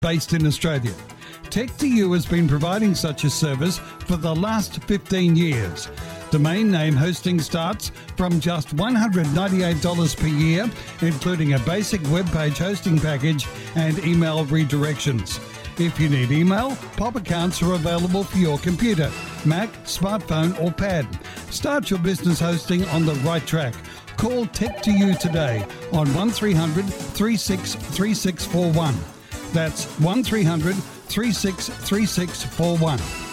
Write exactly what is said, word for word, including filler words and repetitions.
based in Australia. Tech to You has been providing such a service for the last fifteen years. Domain name hosting starts from just one hundred ninety-eight dollars per year, including a basic web page hosting package and email redirections. If you need email, Pop accounts are available for your computer, Mac, smartphone or pad. Start your business hosting on the right track. Call Tech to You today on one three hundred, three six three six four one. That's one three hundred, three six three six four one.